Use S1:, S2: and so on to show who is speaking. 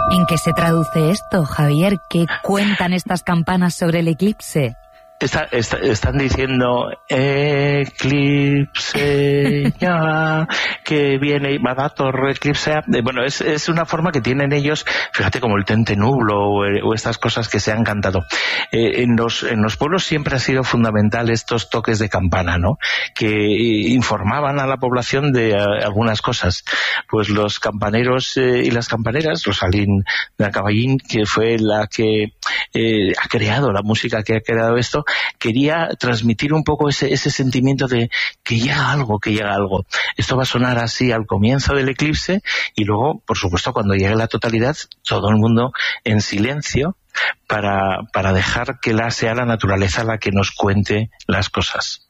S1: ¿En qué se traduce esto, Javier? ¿Qué cuentan estas campanas sobre el eclipse?
S2: Están diciendo eclipse ya, que viene Madator, eclipse. Bueno, es una forma que tienen ellos, fíjate, como el tente nublo o estas cosas que se han cantado. En los pueblos siempre ha sido fundamental estos toques de campana, ¿no? Que informaban a la población de algunas cosas. Pues los campaneros y las campaneras, Rosalín de Acaballín, que fue la que ha creado la música que ha creado esto, quería transmitir un poco ese sentimiento de que llega algo. Esto va a sonar así al comienzo del eclipse y luego, por supuesto, cuando llegue la totalidad, todo el mundo en silencio para dejar que sea la naturaleza la que nos cuente las cosas.